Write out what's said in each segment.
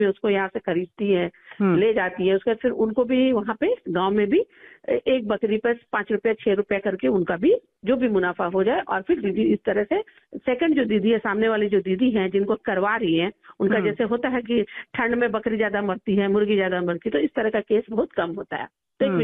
उसको यहाँ से खरीदती है, ले जाती है, उसके बाद फिर उनको भी वहाँ पे गांव में भी एक बकरी पर 5 रुपया 6 रुपया करके उनका भी जो भी मुनाफा हो जाए। और फिर दीदी इस तरह से सेकंड जो दीदी है, सामने वाली जो दीदी है जिनको करवा रही है, उनका जैसे होता है कि ठंड में बकरी ज्यादा मरती है, मुर्गी ज्यादा मरती है, तो इस तरह का केस बहुत कम होता है। तो एक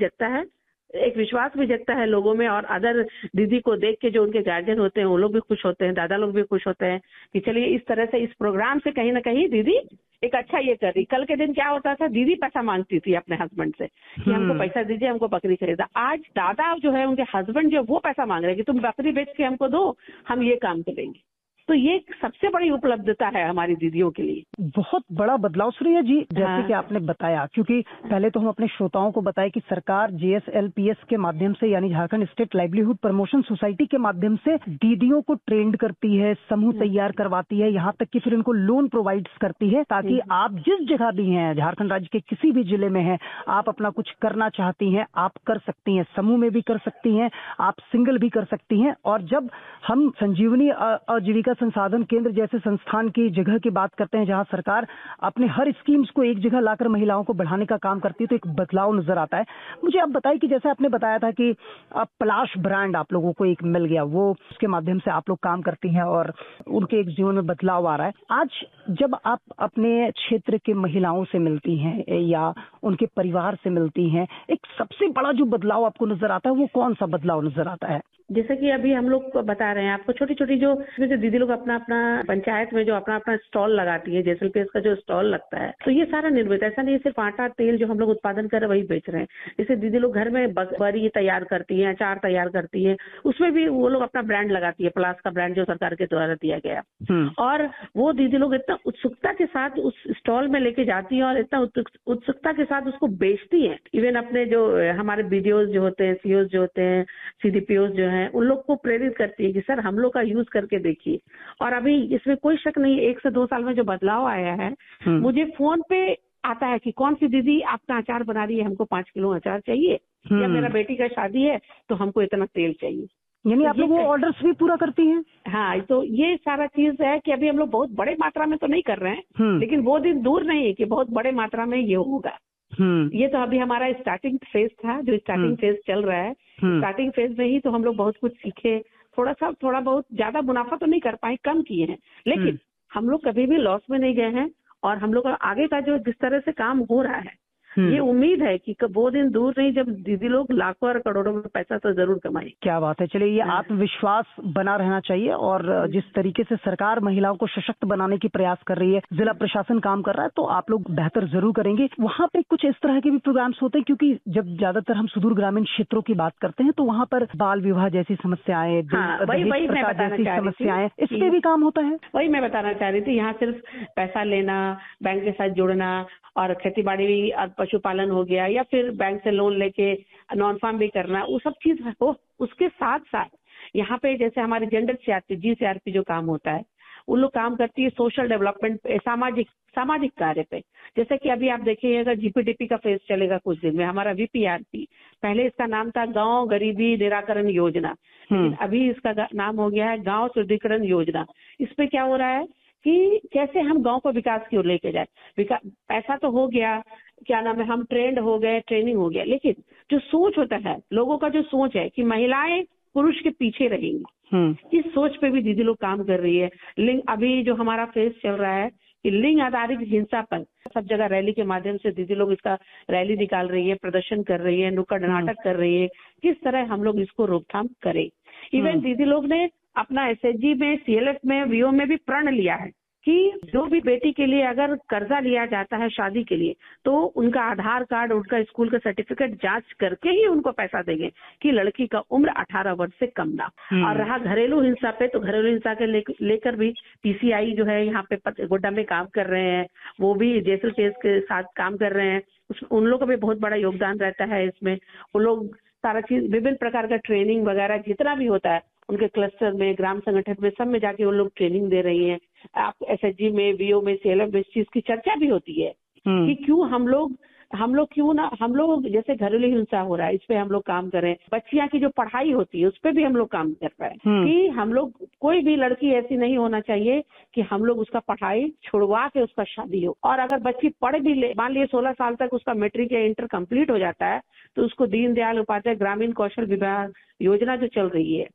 विश्वास भी जगता है लोगों में। और अदर दीदी को देख के जो उनके गार्जियन होते हैं वो लोग भी खुश होते हैं, दादा लोग भी खुश होते हैं कि चलिए इस तरह से इस प्रोग्राम से कहीं ना कहीं दीदी एक अच्छा ये कर रही। कल के दिन क्या होता था, दीदी पैसा मांगती थी अपने हस्बैंड से कि हमको पैसा दीजिए, हमको बकरी खरीदा। आज दादा जो है उनके हस्बैंड जो वो पैसा मांग रहे हैं कि तुम बकरी बेच के हमको दो, हम ये काम करेंगे। तो ये सबसे बड़ी उपलब्धता है हमारी दीदियों के लिए। बहुत बड़ा बदलाव सुनिए जी, जैसे कि आपने बताया, क्योंकि पहले तो हम अपने श्रोताओं को बताएं कि सरकार JSLPS के माध्यम से यानी Jharkhand state livelihood promotion society के माध्यम से दीदियों को ट्रेंड करती है, समूह तैयार करवाती है, यहाँ तक कि फिर इनको लोन प्रोवाइड्स करती है ताकि आप जिस जगह भी हैं, झारखंड राज्य के किसी भी जिले में हैं, आप अपना कुछ करना चाहती हैं, आप कर सकती हैं, समूह में भी कर सकती हैं, आप सिंगल भी कर सकती हैं। और जब हम संजीवनी आजीविका संसाधन केंद्र जैसे संस्थान की जगह की बात करते हैं जहां सरकार अपने हर स्कीम्स को एक जगह लाकर महिलाओं को बढ़ाने का काम करती है, तो एक बदलाव नजर आता है। मुझे आप बताइए कि जैसे आपने बताया था कि पलाश ब्रांड आप लोगों को एक मिल गया, वो उसके माध्यम से आप लोग काम करती हैं और उनके एक जीवन में बदलाव आ रहा है। आज जब आप अपने क्षेत्र के महिलाओं से मिलती हैं या उनके परिवार से मिलती हैं, एक सबसे बड़ा जो बदलाव आपको नजर आता है वो कौन सा बदलाव नजर आता है? जैसे कि अभी हम लोग बता रहे हैं आपको, छोटी छोटी जो दीदी लोग अपना अपना पंचायत में जो अपना अपना स्टॉल लगाती है, JSLPS का जो स्टॉल लगता है, तो ये सारा निर्मित, ऐसा नहीं सिर्फ आटा तेल जो हम लोग उत्पादन कर रहे हैं वही बेच रहे हैं। जैसे दीदी लोग घर में बरी तैयार करती है, अचार तैयार करती है, उसमें भी वो लोग अपना ब्रांड लगाती है, प्लास का ब्रांड जो सरकार के द्वारा दिया गया। और वो दीदी लोग इतना उत्सुकता के साथ उस स्टॉल में लेके जाती है और इतना उत्सुकता के साथ उसको बेचती है। इवन अपने जो हमारे BDOs जो होते हैं, COs जो होते हैं, CDPOs जो है, उन लोग को प्रेरित करती है कि सर हम लोग का यूज करके देखिए। और अभी इसमें कोई शक नहीं, 1 से 2 साल में जो बदलाव आया है, मुझे फोन पे आता है कि कौन सी दीदी आपका अचार बना रही है, हमको 5 किलो अचार चाहिए, या मेरा बेटी का शादी है तो हमको इतना तेल चाहिए। यानी आप लोग वो ऑर्डर्स भी पूरा करती हैं? हाँ, तो ये सारा चीज है कि अभी हम लोग बहुत बड़े मात्रा में तो नहीं कर रहे हैं, लेकिन वो दिन दूर नहीं है कि बहुत बड़े मात्रा में ये होगा। ये तो अभी हमारा स्टार्टिंग फेज था, जो स्टार्टिंग फेज चल रहा है। स्टार्टिंग फेज में ही तो हम लोग बहुत कुछ सीखे, थोड़ा बहुत, ज्यादा मुनाफा तो नहीं कर पाए, कम किए हैं, लेकिन हम लोग कभी भी लॉस में नहीं गए हैं। और हम लोग का आगे का जो जिस तरह से काम हो रहा है, ये उम्मीद है कि वो दिन दूर नहीं जब दीदी लोग लाखों और करोड़ों में पैसा तो जरूर कमाए। क्या बात है। चलिए, ये आत्मविश्वास बना रहना चाहिए और जिस तरीके से सरकार महिलाओं को सशक्त बनाने की प्रयास कर रही है, जिला प्रशासन काम कर रहा है, तो आप लोग बेहतर जरूर करेंगे। वहाँ पे कुछ इस तरह के भी प्रोग्राम्स होते हैं, क्योंकि जब ज्यादातर हम सुदूर ग्रामीण क्षेत्रों की बात करते हैं तो वहाँ पर बाल विवाह जैसी समस्याएं, जैसी समस्याएं, इस पे भी काम होता है। वही मैं बताना चाह रही थी, यहाँ सिर्फ पैसा लेना, बैंक के साथ जुड़ना और खेती बाड़ी और पशुपालन हो गया, या फिर बैंक से लोन लेके नॉन फार्म भी करना, वो सब चीज हो। उसके साथ साथ यहाँ पे जैसे हमारे जेंडर CRP, GCRP जो काम होता है, उन लोग काम करती है सोशल डेवलपमेंट, सामाजिक कार्य पे। जैसे कि अभी आप देखिएगा GPDP का फेज चलेगा कुछ दिन में, हमारा VPRP, पहले इसका नाम था गांव गरीबी निराकरण योजना, लेकिन अभी इसका नाम हो गया है गांव सुदृढ़ीकरण योजना। इस पे क्या हो रहा है कि कैसे हम गांव को विकास की ओर लेके जाए। पैसा तो हो गया, क्या नाम है, हम ट्रेंड हो गए, ट्रेनिंग हो गया, लेकिन जो सोच होता है लोगों का, जो सोच है कि महिलाएं पुरुष के पीछे रहेंगी, इस सोच पे भी दीदी लोग काम कर रही है। लिंग, अभी जो हमारा फेज चल रहा है कि लिंग आधारित हिंसा पर सब जगह रैली के माध्यम से दीदी लोग इसका रैली निकाल रही है, प्रदर्शन कर रही है, नुक्कड़ नाटक कर रही है, किस तरह हम लोग इसको रोकथाम करें। इवन दीदी लोग ने अपना SHG में, CLF में, VO में भी प्रण लिया है कि जो भी बेटी के लिए अगर कर्जा लिया जाता है शादी के लिए, तो उनका आधार कार्ड, उनका स्कूल का सर्टिफिकेट जांच करके ही उनको पैसा देंगे कि लड़की का उम्र 18 वर्ष से कम ना। और रहा घरेलू हिंसा पे, तो घरेलू हिंसा के लेकर भी PCI जो है यहाँ पे गोड्डा में काम कर रहे हैं, वो भी JSLPS के साथ काम कर रहे हैं। उन लोगों का भी बहुत बड़ा योगदान रहता है इसमें। वो लोग सारा चीज, विभिन्न प्रकार का ट्रेनिंग वगैरह जितना भी होता है उनके क्लस्टर में, ग्राम संगठन में, सब में जाके वो लोग ट्रेनिंग दे रही हैं। आप SHG में, VO में, CLF में इस चीज की चर्चा भी होती है कि क्यों हम लोग हम लोग क्यों ना, हम लोग जैसे घरेलू हिंसा हो रहा है इस पे हम लोग काम करें, बच्चियां की जो पढ़ाई होती है उस पे भी हम लोग काम कर पाए कि हम लोग, कोई भी लड़की ऐसी नहीं होना चाहिए कि हम लोग उसका पढ़ाई छुड़वा के उसका शादी हो। और अगर बच्ची पढ़ भी ले, मान लीजिए 16 साल तक उसका मैट्रिक या इंटर कंप्लीट हो जाता है, तो उसको दीनदयाल उपाध्याय ग्रामीण कौशल विभाग योजना जो चल रही है,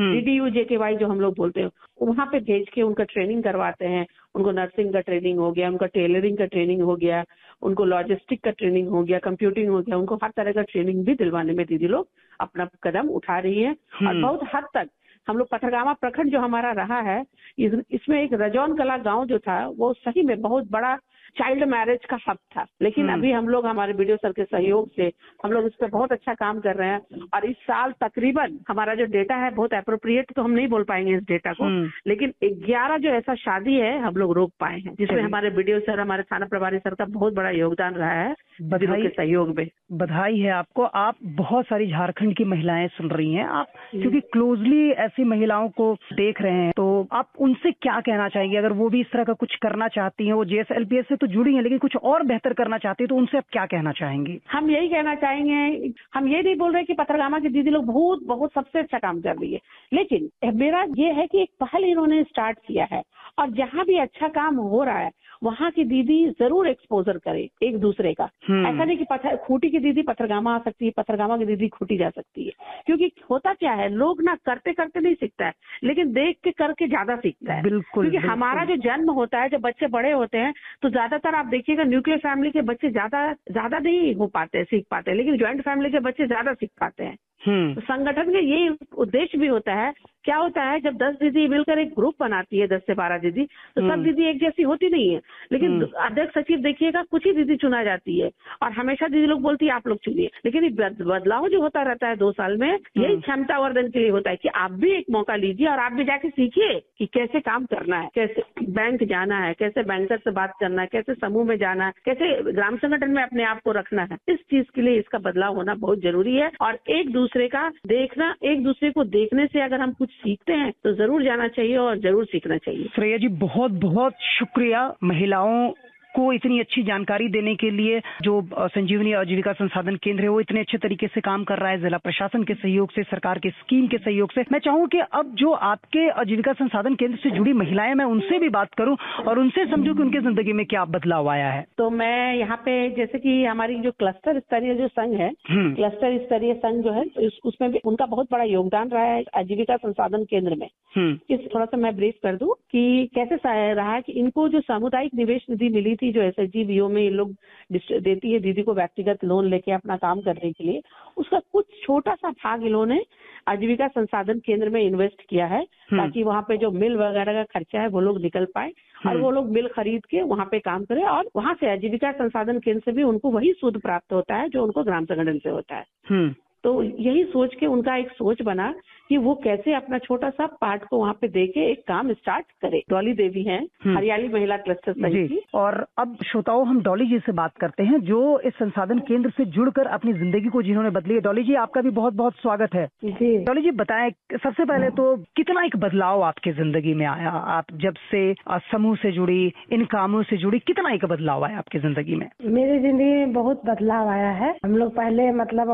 DDU-JKY जो हम लोग बोलते हैं, वहाँ पे भेज के उनका ट्रेनिंग करवाते हैं। उनको नर्सिंग का ट्रेनिंग हो गया, उनका टेलरिंग का ट्रेनिंग हो गया, उनको लॉजिस्टिक का ट्रेनिंग हो गया, कंप्यूटिंग हो गया, उनको हर तरह का ट्रेनिंग भी दिलवाने में दीदी लोग अपना कदम उठा रही है। और बहुत हद तक हम लोग पथरगामा प्रखंड जो हमारा रहा है, इसमें एक रजौन कला गांव जो था वो सही में बहुत बड़ा चाइल्ड मैरिज का हब था, लेकिन अभी हम लोग हमारे BDO सर के सहयोग से हम लोग इस पे बहुत अच्छा काम कर रहे हैं। और इस साल तकरीबन हमारा जो डेटा है, बहुत एप्रोप्रिएट तो हम नहीं बोल पाएंगे इस डेटा को, लेकिन 11 जो ऐसा शादी है हम लोग रोक पाए हैं, जिसमें हमारे BDO सर, हमारे थाना प्रभारी सर का बहुत बड़ा योगदान रहा है बधाई के सहयोग में। बधाई है आपको। आप बहुत सारी झारखंड की महिलाएं सुन रही हैं, आप क्योंकि क्लोजली ऐसी महिलाओं को देख रहे हैं, तो आप उनसे क्या कहना चाहेंगे? अगर वो भी इस तरह का कुछ करना चाहती हैं, वो JSLPS से तो जुड़ी हैं लेकिन कुछ और बेहतर करना चाहती है, तो उनसे आप क्या कहना चाहेंगे? हम यही कहना चाहेंगे, हम ये नहीं बोल रहे कि पथरगामा की दीदी लोग बहुत सबसे अच्छा काम कर रही है, लेकिन मेरा ये है कि एक पहल इन्होंने स्टार्ट किया है और जहाँ भी अच्छा काम हो रहा है वहाँ की दीदी जरूर एक्सपोजर करे एक दूसरे का। ऐसा नहीं कि खूंटी की दीदी पथरगामा आ सकती है, पथरगामा की दीदी खूंटी जा सकती है, क्योंकि होता क्या है, लोग ना करते करते नहीं सीखता है, लेकिन देख के करके ज्यादा सीखता है। क्योंकि हमारा जो जन्म होता है, जब बच्चे बड़े होते हैं तो ज्यादातर आप देखिएगा न्यूक्लियर फैमिली के बच्चे ज्यादा नहीं हो पाते, सीख पाते, लेकिन ज्वाइंट फैमिली के बच्चे ज्यादा सीख पाते हैं। तो संगठन का यही उद्देश्य भी होता है। क्या होता है, जब 10 दीदी मिलकर एक ग्रुप बनाती है, 10 से 12 दीदी, तो सब दीदी एक जैसी होती नहीं है, लेकिन अध्यक्ष सचिव देखिएगा कुछ ही दीदी चुना जाती है और हमेशा दीदी लोग बोलती है आप लोग चुनिए। लेकिन बदलाव जो होता रहता है 2 साल में, यही क्षमतावर्धन के लिए होता है कि आप भी एक मौका लीजिए और आप भी जाके सीखिए कि कैसे काम करना है, कैसे बैंक जाना है, कैसे बैंकर से बात करना है, कैसे समूह में जाना है, कैसे ग्राम संगठन में अपने आप को रखना है। इस चीज के लिए इसका बदलाव होना बहुत जरूरी है और एक दूसरे का देखना, एक दूसरे को देखने से अगर हम कुछ सीखते हैं तो जरूर जाना चाहिए और जरूर सीखना चाहिए। श्रेया जी, बहुत बहुत शुक्रिया महिलाओं को इतनी अच्छी जानकारी देने के लिए। जो संजीवनी आजीविका संसाधन केंद्र है वो इतने अच्छे तरीके से काम कर रहा है, जिला प्रशासन के सहयोग से, सरकार के स्कीम के सहयोग से। मैं चाहूँ कि अब जो आपके आजीविका संसाधन केंद्र से जुड़ी महिलाएं, मैं उनसे भी बात करूं और उनसे समझूं कि उनके जिंदगी में क्या बदलाव आया है। तो मैं यहाँ पे, जैसे कि हमारी जो क्लस्टर स्तरीय जो संघ है, क्लस्टर स्तरीय संघ जो है, उसमें भी उनका बहुत बड़ा योगदान रहा है आजीविका संसाधन केंद्र में। इस थोड़ा सा मैं ब्रीफ कर दूं कि कैसे रहा है कि इनको जो सामुदायिक निवेश निधि मिली थी, जो SHG-BO में ये लोग देती है दीदी को व्यक्तिगत लोन लेके अपना काम करने के लिए, उसका कुछ छोटा सा भाग इन्होंने आजीविका संसाधन केंद्र में इन्वेस्ट किया है, ताकि वहाँ पे जो मिल वगैरह का खर्चा है वो लोग निकल पाए और वो लोग मिल खरीद के वहाँ पे काम करें और वहाँ से आजीविका संसाधन केंद्र से भी उनको वही सूद प्राप्त होता है जो उनको ग्राम संगठन से होता है। तो यही सोच के उनका एक सोच बना कि वो कैसे अपना छोटा सा पार्ट को वहाँ पे देके एक काम स्टार्ट करे। डॉली देवी हैं, हरियाली महिला क्लस्टर संघ की। और अब श्रोताओं, हम डॉली जी से बात करते हैं, जो इस संसाधन केंद्र से जुड़कर अपनी जिंदगी को जिन्होंने बदली है। डॉली जी, आपका भी बहुत बहुत स्वागत है। जी डॉली जी, बताएं सबसे पहले तो कितना एक बदलाव आपके जिंदगी में आया? आप जब से समूह से जुड़ी, इन कामों से जुड़ी, कितना एक बदलाव आया आपकी जिंदगी में? मेरी जिंदगी में बहुत बदलाव आया है। हम लोग पहले मतलब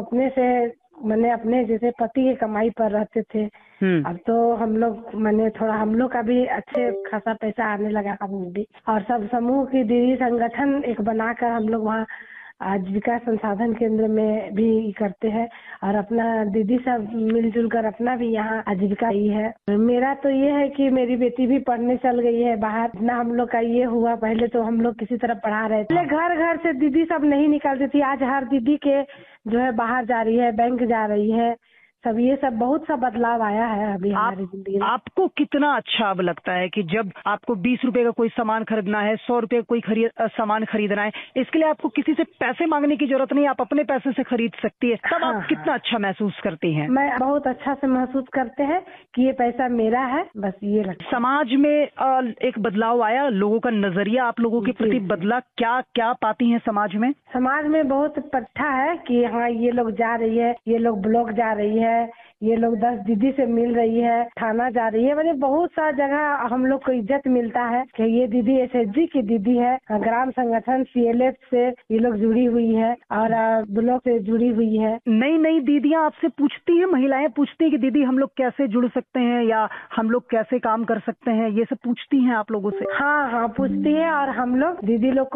अपने जैसे पति की कमाई पर रहते थे, अब तो हम लोग का भी अच्छे खासा पैसा आने लगा हम भी, और सब समूह की दीदी संगठन एक बनाकर हम लोग वहाँ आजीविका संसाधन केंद्र में भी करते हैं और अपना दीदी सब मिलजुल कर अपना भी यहाँ आजीविका ही है। मेरा तो ये है कि मेरी बेटी भी पढ़ने चल गई है बाहर। इतना हम लोग का ये हुआ, पहले तो हम लोग किसी तरह पढ़ा रहे थे, घर घर से दीदी सब नहीं निकलती थी। आज हर दीदी के जो है बाहर जा रही है, बैंक जा रही है, सब ये सब बहुत सा बदलाव आया है अभी हमारी जिंदगी में। आपको कितना अच्छा अब लगता है कि जब आपको 20 रुपए का कोई सामान खरीदना है, 100 रुपए का कोई सामान खरीदना है, इसके लिए आपको किसी से पैसे मांगने की जरूरत नहीं, आप अपने पैसे से खरीद सकती है, तब आप कितना अच्छा महसूस करती हैं? मैं बहुत अच्छा से महसूस करते हैं कि ये पैसा मेरा है, बस ये लगता है। समाज में एक बदलाव आया, लोगों का नजरिया आप लोगों के प्रति बदला, क्या क्या पाती हैं समाज में? समाज में बहुत इकट्ठा है कि हाँ ये लोग जा रही है, ये लोग ब्लॉक जा रही है, है, ये लोग 10 दीदी से मिल रही है, थाना जा रही है, मतलब बहुत सा जगह हम लोग को इज्जत मिलता है कि ये दीदी एसएचजी की दीदी है, ग्राम संगठन CLF से ये लोग जुड़ी हुई है और ब्लॉक से जुड़ी हुई है। नई नई दीदियां आपसे पूछती हैं, महिलाएं पूछती हैं कि दीदी हम लोग कैसे जुड़ सकते हैं या हम लोग कैसे काम कर सकते हैं, ये सब पूछती हैं आप लोगों से? हाँ, पूछती है और हम लोग दीदी लोग